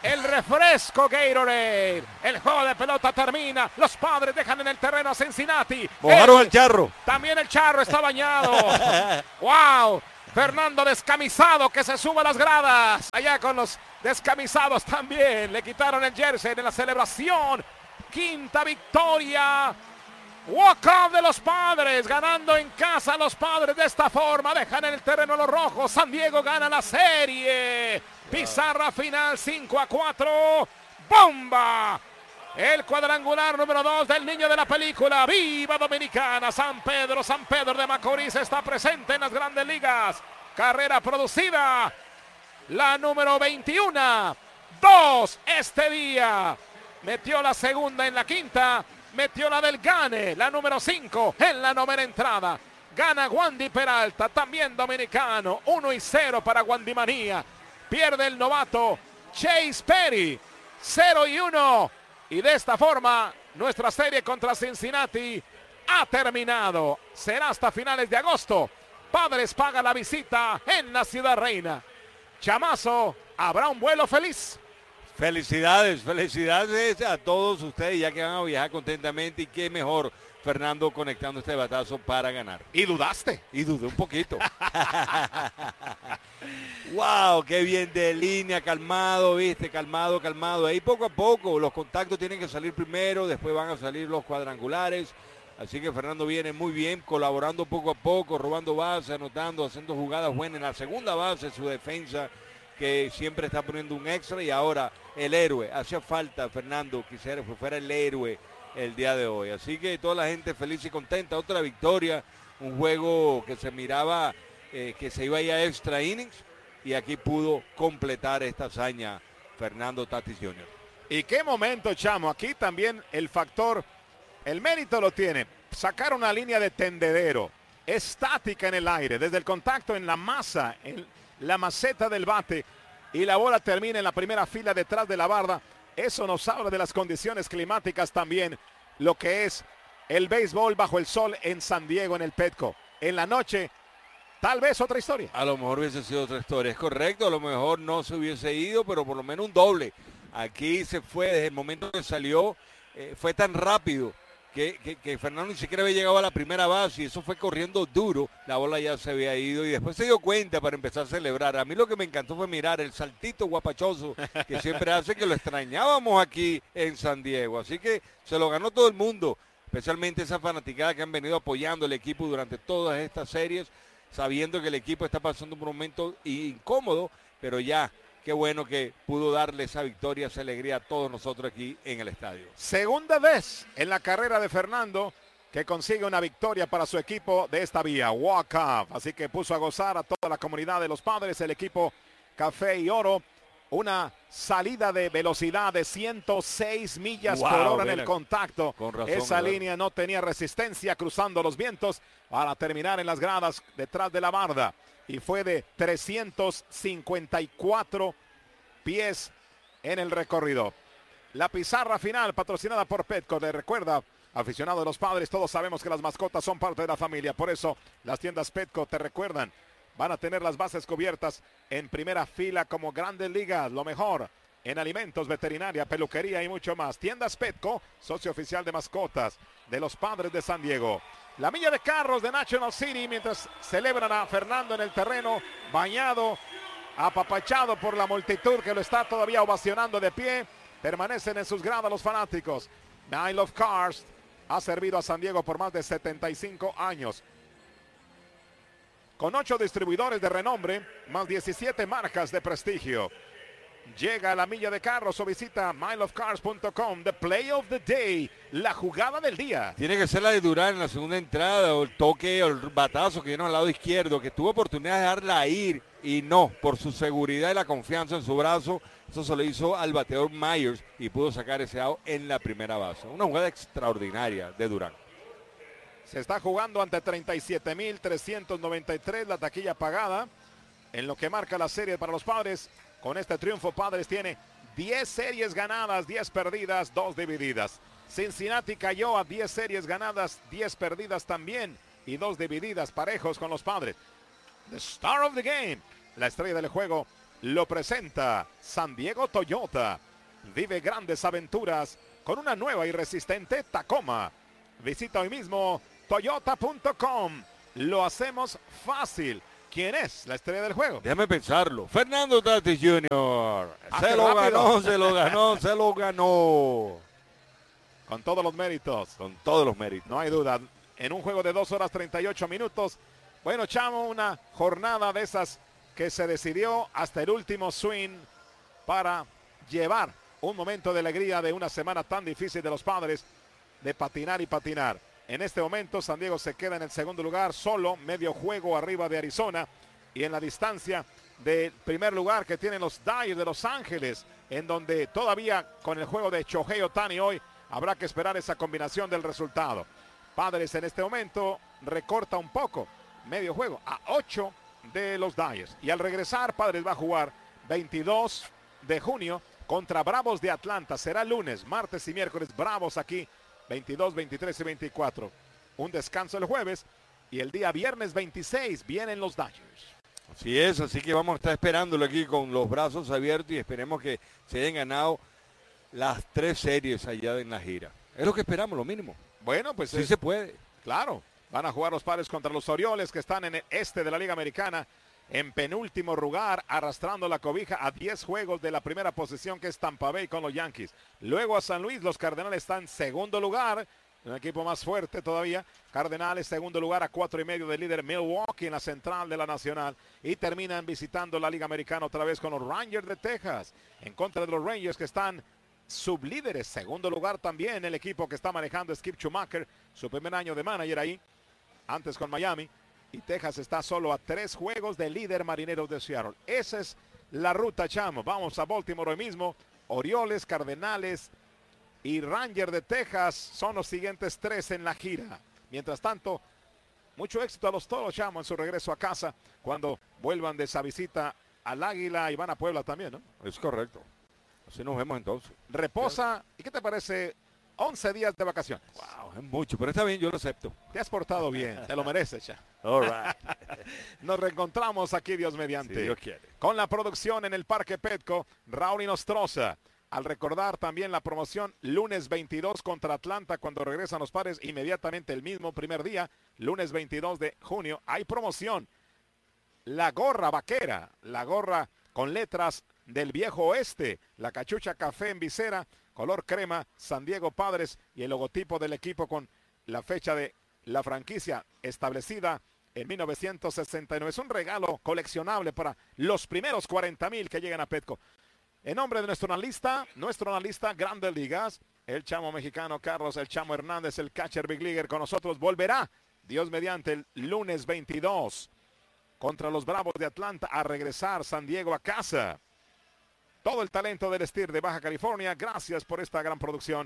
el refresco Gatorade. El juego de pelota termina. Los Padres dejan en el terreno a Cincinnati. Mojaron el, el charro. También el charro está bañado. ¡Wow! Fernando descamisado que se sube a las gradas. Allá con los descamisados también. Le quitaron el jersey en la celebración. Quinta victoria. Walk-off de los Padres, ganando en casa los Padres de esta forma. Dejan en el terreno a los rojos. San Diego gana la serie. Pizarra final cinco a cuatro. ¡Bomba! El cuadrangular número dos del niño de la película. ¡Viva Dominicana! San Pedro, San Pedro de Macorís está presente en las grandes ligas. Carrera producida. La número veintiuno. Dos este día. Metió la segunda en la quinta. Metió la del Gane, la número cinco en la novena entrada. Gana Wandy Peralta, también dominicano. uno y cero para Wandy Manía. Pierde el novato Chase Perry. cero y uno. Y de esta forma, nuestra serie contra Cincinnati ha terminado. Será hasta finales de agosto. Padres paga la visita en la Ciudad Reina. Chamazo, ¿habrá un vuelo feliz? Felicidades, felicidades a todos ustedes ya que van a viajar contentamente y qué mejor Fernando conectando este batazo para ganar. ¿Y dudaste? Y dudé un poquito. Wow, qué bien de línea, calmado, viste, calmado, calmado. Ahí poco a poco los contactos tienen que salir primero, después van a salir los cuadrangulares. Así que Fernando viene muy bien, colaborando poco a poco, robando bases, anotando, haciendo jugadas buenas en la segunda base, su defensa, que siempre está poniendo un extra, y ahora el héroe. Hacía falta, Fernando, quisiera que fuera el héroe el día de hoy. Así que toda la gente feliz y contenta. Otra victoria, un juego que se miraba eh, que se iba a ir a extra innings, y aquí pudo completar esta hazaña Fernando Tatis junior Y qué momento, Chamo. Aquí también el factor, el mérito lo tiene. Sacar una línea de tendedero estática en el aire, desde el contacto en la masa, en la maceta del bate, y la bola termina en la primera fila detrás de la barda. Eso nos habla de las condiciones climáticas también, lo que es el béisbol bajo el sol en San Diego, en el Petco. En la noche, tal vez otra historia. A lo mejor hubiese sido otra historia, es correcto, a lo mejor no se hubiese ido, pero por lo menos un doble. Aquí se fue desde el momento que salió, eh, fue tan rápido que, que, que Fernando ni siquiera había llegado a la primera base, y eso fue corriendo duro, la bola ya se había ido, y después se dio cuenta para empezar a celebrar. A mí lo que me encantó fue mirar el saltito guapachoso que siempre hace, que lo extrañábamos aquí en San Diego. Así que se lo ganó todo el mundo, especialmente esa fanaticada que han venido apoyando el equipo durante todas estas series, sabiendo que el equipo está pasando un momento incómodo, pero ya, qué bueno que pudo darle esa victoria, esa alegría a todos nosotros aquí en el estadio. Segunda vez en la carrera de Fernando que consigue una victoria para su equipo de esta vía, walk-off. Así que puso a gozar a toda la comunidad de los Padres, el equipo Café y Oro. Una salida de velocidad de ciento seis millas wow, por hora mira, en el contacto. Con razón, Esa ¿verdad? línea no tenía resistencia cruzando los vientos para terminar en las gradas detrás de la barda. Y fue de trescientos cincuenta y cuatro pies en el recorrido. La pizarra final patrocinada por Petco. Te recuerda, aficionado de los Padres, todos sabemos que las mascotas son parte de la familia. Por eso las tiendas Petco te recuerdan, van a tener las bases cubiertas en primera fila como Grandes Ligas. Lo mejor en alimentos, veterinaria, peluquería y mucho más. Tiendas Petco, socio oficial de mascotas de los Padres de San Diego. La milla de carros de National City mientras celebran a Fernando en el terreno, bañado, apapachado por la multitud que lo está todavía ovacionando de pie. Permanecen en sus gradas los fanáticos. Nine of Cars ha servido a San Diego por más de setenta y cinco años. Con ocho distribuidores de renombre, más diecisiete marcas de prestigio. Llega a la milla de carros o visita mile of cars punto com. The play of the day, la jugada del día. Tiene que ser la de Durán en la segunda entrada, o el toque o el batazo que vino al lado izquierdo, que tuvo oportunidad de dejarla ir y no, por su seguridad y la confianza en su brazo. Eso se lo hizo al bateador Myers y pudo sacar ese out en la primera base. Una jugada extraordinaria de Durán. Se está jugando ante treinta y siete mil trescientos noventa y tres, la taquilla pagada. En lo que marca la serie para los Padres, con este triunfo Padres tiene diez series ganadas, diez perdidas, dos divididas. Cincinnati cayó a diez series ganadas, diez perdidas también y dos divididas, parejos con los Padres. The star of the game, la estrella del juego, lo presenta San Diego Toyota. Vive grandes aventuras con una nueva y resistente Tacoma. Visita hoy mismo toyota punto com. Lo hacemos fácil. ¿Quién es la estrella del juego? Déjame pensarlo. Fernando Tatis junior Hace Se lo rápido. ganó, se lo ganó, se lo ganó. Con todos los méritos. Con todos los méritos. No hay duda. En un juego de dos horas treinta y ocho minutos. Bueno, Chamo, una jornada de esas que se decidió hasta el último swing para llevar un momento de alegría de una semana tan difícil de los Padres de patinar y patinar. En este momento San Diego se queda en el segundo lugar, solo medio juego arriba de Arizona y en la distancia del primer lugar que tienen los Dodgers de Los Ángeles, en donde todavía con el juego de Shohei Ohtani hoy habrá que esperar esa combinación del resultado. Padres en este momento recorta un poco, medio juego, a ocho de los Dodgers. Y al regresar, Padres va a jugar veintidós de junio contra Bravos de Atlanta. Será lunes, martes y miércoles, Bravos aquí, veintidós, veintitrés y veinticuatro. Un descanso el jueves y el día viernes veintiséis vienen los Dodgers. Así es, así que vamos a estar esperándolo aquí con los brazos abiertos y esperemos que se hayan ganado las tres series allá en la gira. Es lo que esperamos, lo mínimo. Bueno, pues sí es, se puede. Claro, van a jugar los Padres contra los Orioles que están en el este de la Liga Americana en penúltimo lugar, arrastrando la cobija a diez juegos de la primera posición que es Tampa Bay con los Yankees. Luego a San Luis, los Cardenales están en segundo lugar, un equipo más fuerte todavía. Cardenales segundo lugar a cuatro y medio del líder Milwaukee en la central de la Nacional. Y terminan visitando la Liga Americana otra vez con los Rangers de Texas en contra de los Rangers que están sublíderes. Segundo lugar también el equipo que está manejando Skip Schumacher, su primer año de manager ahí, antes con Miami. Y Texas está solo a tres juegos del líder Marineros de Seattle. Esa es la ruta, Chamo. Vamos a Baltimore hoy mismo. Orioles, Cardenales y Rangers de Texas son los siguientes tres en la gira. Mientras tanto, mucho éxito a los Toros, Chamo, en su regreso a casa cuando vuelvan de esa visita al Águila y van a Puebla también, ¿no? Es correcto. Así nos vemos entonces. Reposa. ¿Y qué te parece? once días de vacaciones. Wow, es mucho, pero está bien, yo lo acepto. Te has portado bien, te lo mereces ya. All right. Nos reencontramos aquí, Dios mediante. Si Dios quiere. Con la producción en el Parque Petco, Raúl Inostroza. Al recordar también la promoción lunes veintidós contra Atlanta cuando regresan los Padres inmediatamente el mismo primer día, lunes veintidós de junio, hay promoción. La gorra vaquera, la gorra con letras del viejo oeste, la cachucha café en visera, color crema, San Diego Padres y el logotipo del equipo con la fecha de la franquicia establecida en mil novecientos sesenta y nueve. Es un regalo coleccionable para los primeros cuarenta mil que llegan a Petco. En nombre de nuestro analista, nuestro analista Grandes Ligas, el chamo mexicano Carlos El Chamo Hernández, el catcher Big Leaguer con nosotros, volverá, Dios mediante, el lunes veintidós contra los Bravos de Atlanta a regresar San Diego a casa. Todo el talento del Steer de Baja California. Gracias por esta gran producción.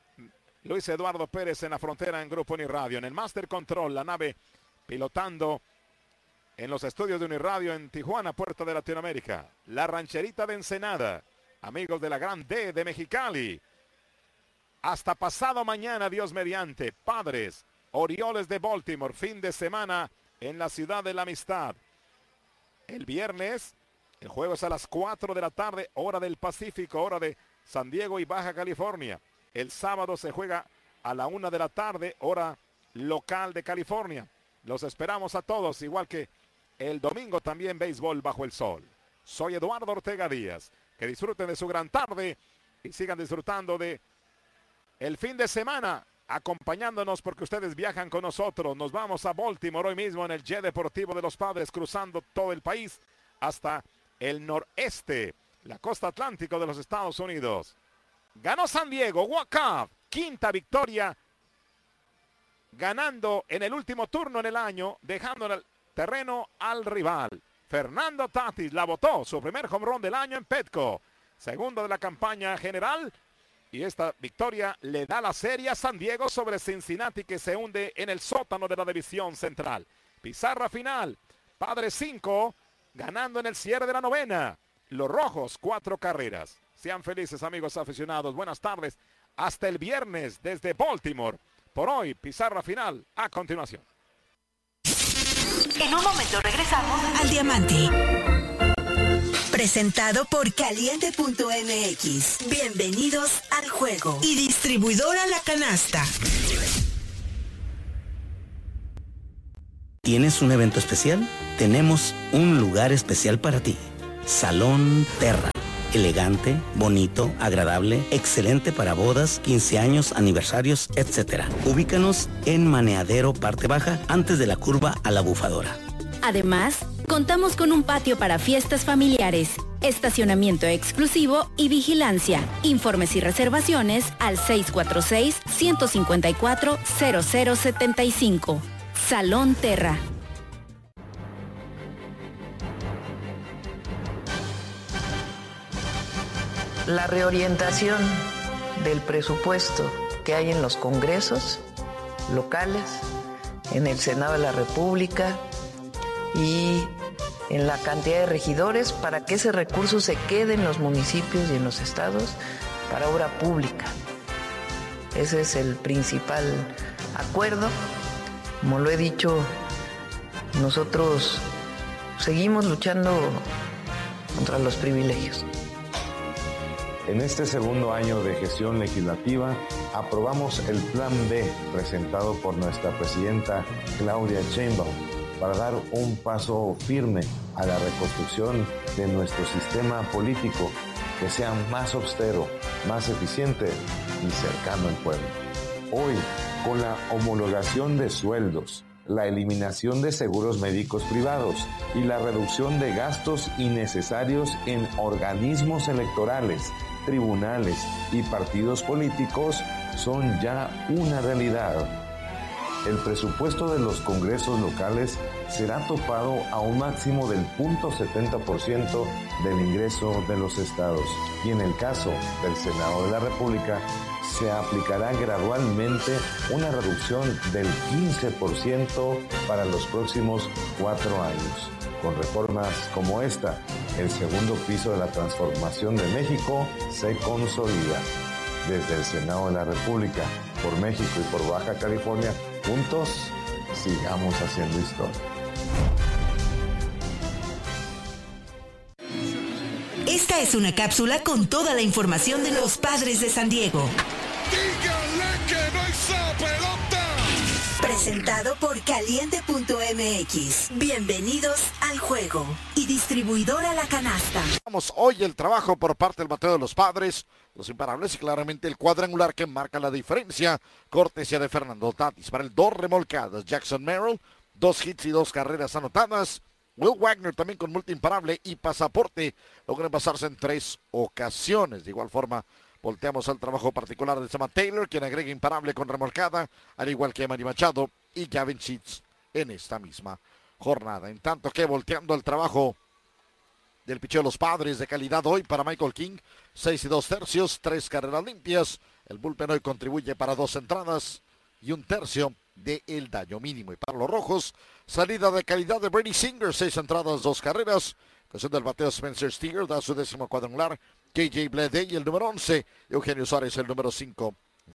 Luis Eduardo Pérez en la frontera en Grupo Uniradio. En el Master Control, la nave pilotando en los estudios de Uniradio en Tijuana, puerto de Latinoamérica. La rancherita de Ensenada. Amigos de la Gran D de Mexicali. Hasta pasado mañana, Dios mediante. Padres, Orioles de Baltimore. Fin de semana en la Ciudad de la Amistad. El viernes, el juego es a las cuatro de la tarde, hora del Pacífico, hora de San Diego y Baja California. El sábado se juega a la una de la tarde, hora local de California. Los esperamos a todos, igual que el domingo también béisbol bajo el sol. Soy Eduardo Ortega Díaz. Que disfruten de su gran tarde y sigan disfrutando de el fin de semana, acompañándonos porque ustedes viajan con nosotros. Nos vamos a Baltimore hoy mismo en el Jet Deportivo de los Padres, cruzando todo el país hasta el noreste, la costa atlántico de los Estados Unidos. Ganó San Diego, walk-off, quinta victoria, ganando en el último turno en el año, dejando en el terreno al rival. Fernando Tatis la botó, su primer home run del año en Petco, segundo de la campaña general, y esta victoria le da la serie a San Diego sobre Cincinnati, que se hunde en el sótano de la división central. Pizarra final, Padres cinco, ganando en el cierre de la novena. Los Rojos, cuatro carreras. Sean felices, amigos aficionados. Buenas tardes. Hasta el viernes desde Baltimore. Por hoy, pizarra final a continuación. En un momento regresamos al Diamante. Presentado por Caliente punto M X. Bienvenidos al juego. Y distribuidora La Canasta. ¿Tienes un evento especial? Tenemos un lugar especial para ti. Salón Terra. Elegante, bonito, agradable, excelente para bodas, quince años, aniversarios, etcétera. Ubícanos en Maneadero, parte baja, antes de la curva a la Bufadora. Además, contamos con un patio para fiestas familiares, estacionamiento exclusivo y vigilancia. Informes y reservaciones al seis cuatro seis, uno cinco cuatro, cero cero siete cinco. Salón Terra. La reorientación del presupuesto que hay en los congresos locales, en el Senado de la República y en la cantidad de regidores para que ese recurso se quede en los municipios y en los estados para obra pública. Ese es el principal acuerdo. Como lo he dicho, nosotros seguimos luchando contra los privilegios. En este segundo año de gestión legislativa, aprobamos el Plan B presentado por nuestra presidenta Claudia Sheinbaum para dar un paso firme a la reconstrucción de nuestro sistema político que sea más austero, más eficiente y cercano al pueblo. Hoy, con la homologación de sueldos, la eliminación de seguros médicos privados y la reducción de gastos innecesarios en organismos electorales, tribunales y partidos políticos son ya una realidad. El presupuesto de los congresos locales será topado a un máximo del cero punto setenta por ciento del ingreso de los estados y en el caso del Senado de la República se aplicará gradualmente una reducción del quince por ciento para los próximos cuatro años. Con reformas como esta, el segundo piso de la transformación de México se consolida. Desde el Senado de la República, por México y por Baja California, juntos sigamos haciendo historia. Esta es una cápsula con toda la información de los Padres de San Diego. ¡Díganle que no hizo pelota! Presentado por Caliente punto M X. Bienvenidos al juego. Y distribuidora La Canasta. Vamos hoy el trabajo por parte del bateo de los Padres, los imparables y claramente el cuadrangular que marca la diferencia. Cortesía de Fernando Tatis para el dos remolcadas. Jackson Merrill, dos hits y dos carreras anotadas. Will Wagner también con multa imparable y pasaporte. Logran pasarse en tres ocasiones. De igual forma, volteamos al trabajo particular de Sam Taylor, quien agrega imparable con remolcada, al igual que Manny Machado y Gavin Sheets en esta misma jornada. En tanto que volteando al trabajo del picheo de los Padres de calidad hoy para Michael King, seis y dos tercios, tres carreras limpias. El bullpen hoy contribuye para dos entradas y un tercio de el daño mínimo. Y para los Rojos, salida de calidad de Brady Singer, seis entradas, dos carreras. Cuestión del bateo, Spencer Steer da su décimo cuadrangular. K J Bleday el número once. Eugenio Suárez el número cinco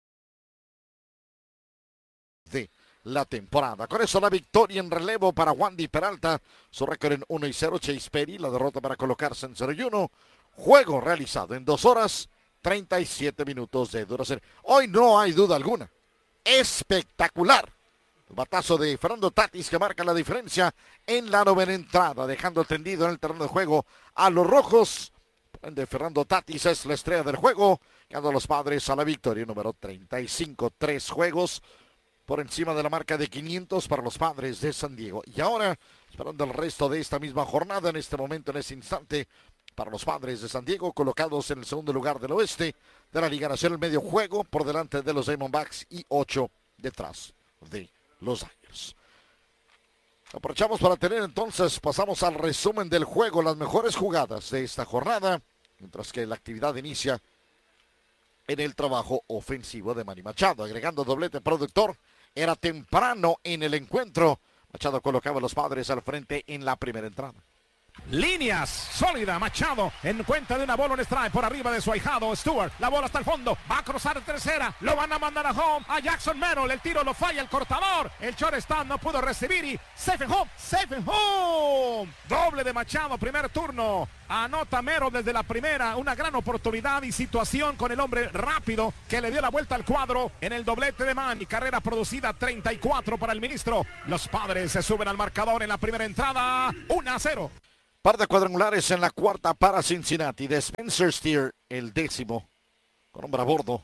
de la temporada. Con eso la victoria en relevo para Wandy Peralta. Su récord en uno y cero. Chase Perry la derrota para colocarse en cero y uno. Juego realizado en dos horas, treinta y siete minutos de duración. Hoy no hay duda alguna. Espectacular. El batazo de Fernando Tatis que marca la diferencia en la novena entrada, dejando tendido en el terreno de juego a los Rojos. De Fernando Tatis es la estrella del juego, ganando a los Padres a la victoria número treinta y cinco. Tres juegos por encima de la marca de quinientos para los Padres de San Diego. Y ahora, esperando el resto de esta misma jornada, en este momento, en este instante, para los Padres de San Diego, colocados en el segundo lugar del oeste de la Liga Nacional, medio juego por delante de los Diamondbacks y ocho detrás de los Dodgers. Aprovechamos para tener entonces, pasamos al resumen del juego, las mejores jugadas de esta jornada, mientras que la actividad inicia en el trabajo ofensivo de Manny Machado, agregando doblete productor. Era temprano en el encuentro. Machado colocaba a los Padres al frente en la primera entrada. Líneas, sólida, Machado en cuenta de una bola, un strike por arriba de su ahijado Stewart, la bola hasta el fondo, va a cruzar en tercera, lo van a mandar a home, a Jackson Merrill, el tiro lo falla el cortador, el shortstop no pudo recibir y safe and home, safe and home, doble de Machado, primer turno, anota Merrill desde la primera, una gran oportunidad y situación con el hombre rápido que le dio la vuelta al cuadro en el doblete de Manny, carrera producida treinta y cuatro para el ministro, los Padres se suben al marcador en la primera entrada, uno a cero. Par de cuadrangulares en la cuarta para Cincinnati de Spencer Steer, el décimo, con hombre a bordo.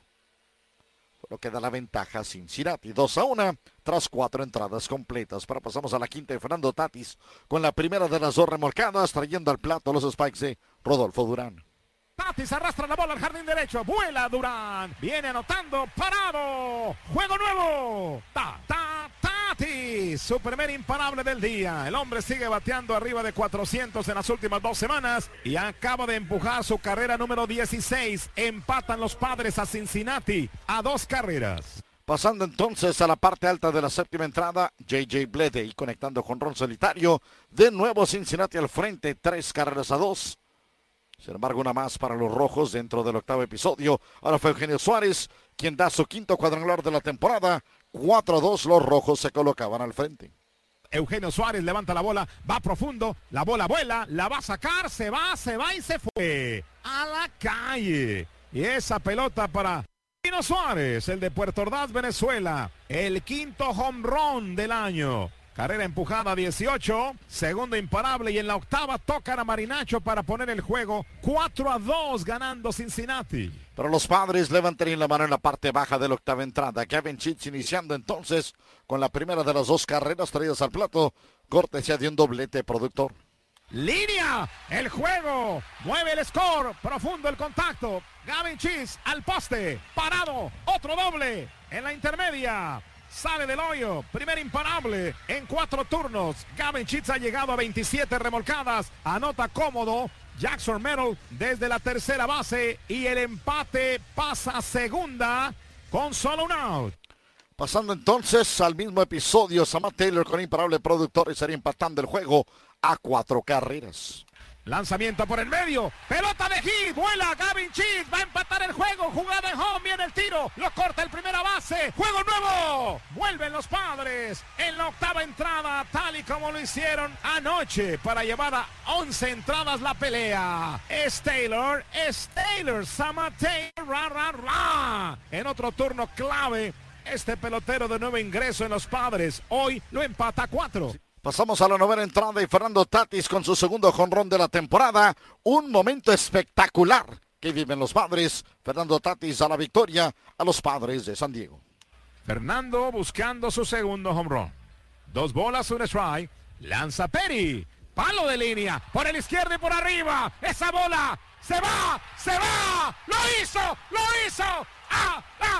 Lo que da la ventaja a Cincinnati, dos a uno, tras cuatro entradas completas. Pero pasamos a la quinta de Fernando Tatis, con la primera de las dos remolcadas, trayendo al plato los spikes de Rodolfo Durán. Tatis arrastra la bola al jardín derecho, vuela Durán, viene anotando, parado, juego nuevo, ta, ta, Tatis, su primer imparable del día, el hombre sigue bateando arriba de cuatrocientos en las últimas dos semanas y acaba de empujar su carrera número dieciséis, empatan los Padres a Cincinnati a dos carreras. Pasando entonces a la parte alta de la séptima entrada, J J Bleday conectando con ron solitario, de nuevo Cincinnati al frente, tres carreras a dos. Sin embargo, una más para los rojos dentro del octavo episodio. Ahora fue Eugenio Suárez quien da su quinto cuadrangular de la temporada. cuatro a dos, los rojos se colocaban al frente. Eugenio Suárez levanta la bola, va profundo, la bola vuela, la va a sacar, se va, se va y se fue a la calle. Y esa pelota para Eugenio Suárez, el de Puerto Ordaz, Venezuela. El quinto home run del año. Carrera empujada dieciocho, segundo imparable y en la octava tocan a Marinacho para poner el juego cuatro a dos ganando Cincinnati. Pero los Padres levantarían la mano en la parte baja de la octava entrada. Kevin Chitz iniciando entonces con la primera de las dos carreras traídas al plato, cortesía de un doblete productor. Línea, el juego, mueve el score, profundo el contacto. Gavin Chitz al poste, parado, otro doble en la intermedia. Sale del hoyo, primer imparable en cuatro turnos. Gavin Chitz ha llegado a veintisiete remolcadas, anota cómodo Jackson Merrill desde la tercera base y el empate pasa a segunda con solo un out. Pasando entonces al mismo episodio, Samad Taylor con imparable productor estaría empatando el juego a cuatro carreras. Lanzamiento por el medio, pelota de hit, vuela Gavin Chitz, va a empatar el juego, jugada en home, viene el tiro, lo corta el primera base, juego nuevo, vuelven los Padres en la octava entrada, tal y como lo hicieron anoche para llevar a once entradas la pelea. Es Taylor, es Taylor, Samad Taylor, ra, ra, ra. En otro turno clave, este pelotero de nuevo ingreso en los Padres, hoy lo empata a cuatro. Pasamos a la novena entrada y Fernando Tatis con su segundo jonrón de la temporada. Un momento espectacular que viven los Padres. Fernando Tatis a la victoria a los Padres de San Diego. Fernando buscando su segundo home run. Dos bolas, un strike. Lanza Perry. Palo de línea. Por el izquierdo y por arriba. Esa bola se va, se va. Lo hizo, lo hizo. A la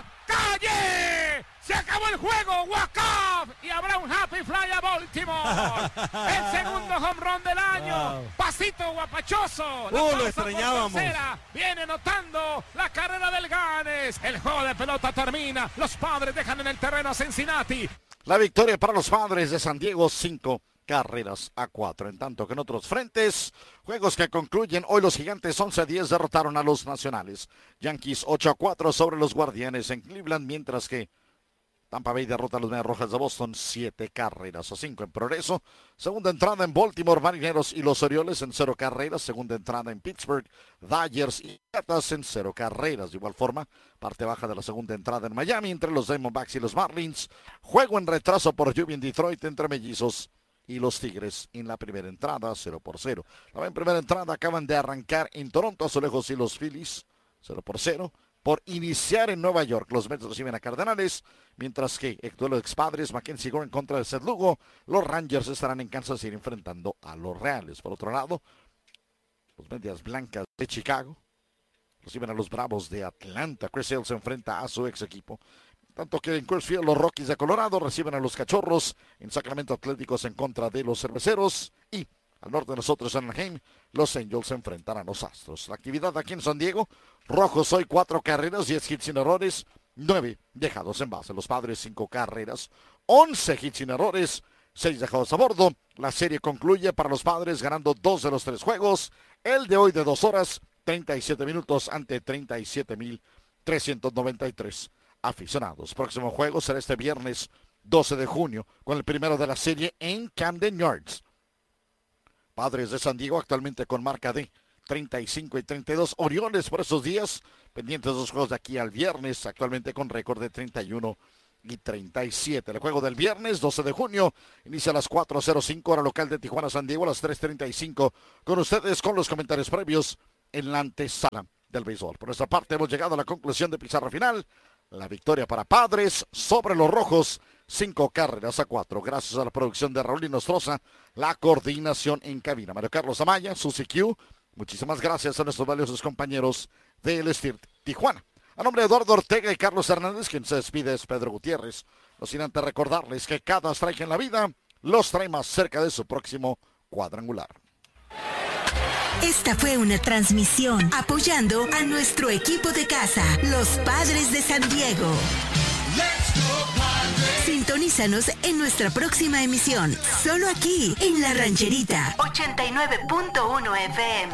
calle. Se acabó el juego, walk-off, y habrá un happy fly a Baltimore. El segundo home run del año. Wow. Pasito guapachoso. Uh, lo extrañábamos. Viene anotando la carrera del Ganes. El juego de pelota termina. Los Padres dejan en el terreno a Cincinnati. La victoria para los Padres de San Diego, cinco carreras a cuatro. En tanto que en otros frentes, juegos que concluyen hoy, los Gigantes once a diez derrotaron a los Nacionales. Yankees ocho a cuatro sobre los Guardianes en Cleveland, mientras que Tampa Bay derrota a los Medias Rojas de Boston, siete carreras a cinco en progreso. Segunda entrada en Baltimore, Marineros y los Orioles en cero carreras. Segunda entrada en Pittsburgh, Dodgers y Piratas en cero carreras. De igual forma, parte baja de la segunda entrada en Miami entre los Diamondbacks y los Marlins. Juego en retraso por lluvia en Detroit entre Mellizos y los Tigres en la primera entrada, cero por cero. La primera entrada acaban de arrancar en Toronto, Azulejos y los Phillies, cero por cero. Por iniciar en Nueva York, los Mets reciben a Cardenales, mientras que el duelo de expadres, Mackenzie Gore en contra de Seth Lugo, los Rangers estarán en Kansas City enfrentando a los Reales. Por otro lado, los Medias Blancas de Chicago reciben a los Bravos de Atlanta. Chris Sale se enfrenta a su ex equipo. Tanto que en Coors Field los Rockies de Colorado reciben a los Cachorros, en Sacramento Atléticos en contra de los Cerveceros y al norte de nosotros en Anaheim, los Angels se enfrentan a los Astros. La actividad aquí en San Diego, Rojos hoy cuatro carreras, diez hits sin errores, nueve dejados en base. Los Padres cinco carreras, once hits sin errores, seis dejados a bordo. La serie concluye para los Padres ganando dos de los tres juegos. El de hoy de dos horas, treinta y siete minutos ante treinta y siete mil trescientos noventa y tres aficionados. Próximo juego será este viernes doce de junio con el primero de la serie en Camden Yards. Padres de San Diego actualmente con marca de treinta y cinco y treinta y dos. Orioles por esos días, pendientes de los juegos de aquí al viernes, actualmente con récord de treinta y uno y treinta y siete. El juego del viernes, doce de junio, inicia a las cuatro cero cinco, hora local de Tijuana, San Diego, a las tres treinta y cinco. Con ustedes, con los comentarios previos en la antesala del béisbol. Por nuestra parte, hemos llegado a la conclusión de pizarra final. La victoria para Padres sobre los Rojos, cinco carreras a cuatro. Gracias a la producción de Raúl Inostroza, la coordinación en cabina. Mario Carlos Amaya, Susi Q. Muchísimas gracias a nuestros valiosos compañeros del Stirt Tijuana. A nombre de Eduardo Ortega y Carlos Hernández, quien se despide es Pedro Gutiérrez. No sin antes recordarles que cada strike en la vida los trae más cerca de su próximo cuadrangular. Esta fue una transmisión apoyando a nuestro equipo de casa, los Padres de San Diego. Sintonízanos en nuestra próxima emisión, solo aquí en La Rancherita ochenta y nueve punto uno F M.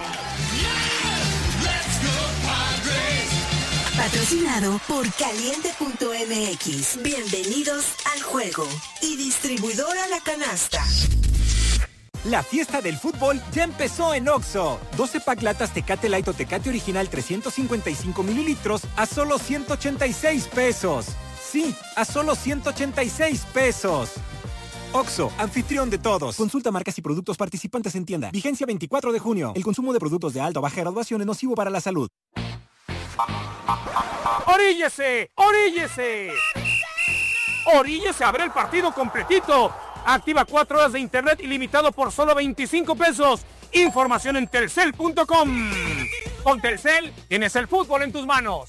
Patrocinado por Caliente punto M X. Bienvenidos al juego. Y distribuidora La Canasta. La fiesta del fútbol ya empezó en Oxxo. doce pack latas Tecate Light o Tecate Original trescientos cincuenta y cinco mililitros a solo ciento ochenta y seis pesos. Sí, a solo ciento ochenta y seis pesos. Oxxo, anfitrión de todos. Consulta marcas y productos participantes en tienda. Vigencia veinticuatro de junio. El consumo de productos de alta o baja graduación es nocivo para la salud. ¡Oríllese! ¡Oríllese! ¡Oríllese a ver el partido completito! Activa cuatro horas de internet ilimitado por solo veinticinco pesos. Información en telcel punto com. Con Telcel tienes el fútbol en tus manos.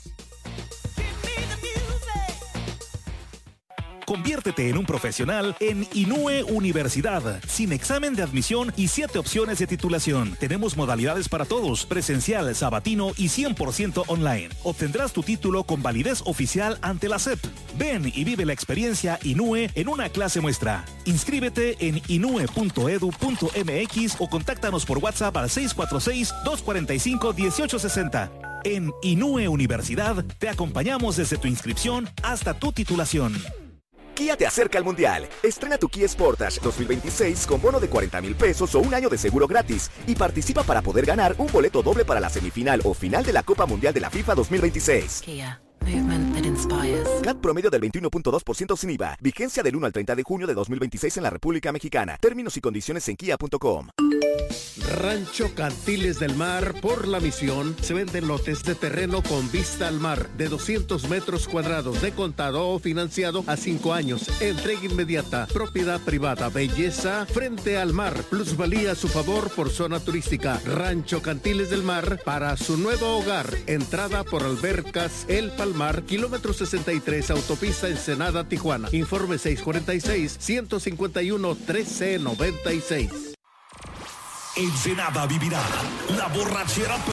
Conviértete en un profesional en Inúe Universidad, sin examen de admisión y siete opciones de titulación. Tenemos modalidades para todos, presencial, sabatino y cien por ciento online. Obtendrás tu título con validez oficial ante la S E P. Ven y vive la experiencia Inúe en una clase muestra. Inscríbete en inue punto edu punto m x o contáctanos por WhatsApp al seis cuatro seis, dos cuatro cinco, uno ocho seis cero. En Inúe Universidad te acompañamos desde tu inscripción hasta tu titulación. Kia te acerca al Mundial. Estrena tu Kia Sportage dos mil veintiséis con bono de cuarenta mil pesos o un año de seguro gratis y participa para poder ganar un boleto doble para la semifinal o final de la Copa Mundial de la FIFA dos mil veintiséis. Kia. Movement that inspires. C A T promedio del veintiuno punto dos por ciento sin I V A. Vigencia del uno al treinta de junio de dos mil veintiséis en la República Mexicana. Términos y condiciones en kia punto com. Rancho Cantiles del Mar, por La Misión, se venden lotes de terreno con vista al mar de doscientos metros cuadrados de contado o financiado a cinco años. Entrega inmediata. Propiedad privada. Belleza frente al mar. Plusvalía a su favor por zona turística. Rancho Cantiles del Mar para su nuevo hogar. Entrada por Albercas El Palmar, kilómetro sesenta y tres, autopista Ensenada, Tijuana. Informe seis cuarenta y seis, ciento cincuenta y uno, trece noventa y seis. Ensenada vivirá la borrachera